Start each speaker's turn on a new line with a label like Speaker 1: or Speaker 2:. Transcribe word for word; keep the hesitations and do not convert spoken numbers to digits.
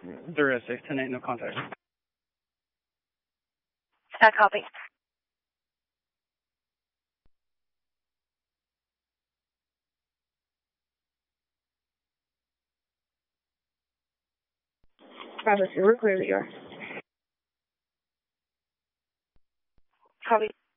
Speaker 1: There is six ten eight, no contact.
Speaker 2: Uh, copy. Bravo, we're clear that you are. Copy.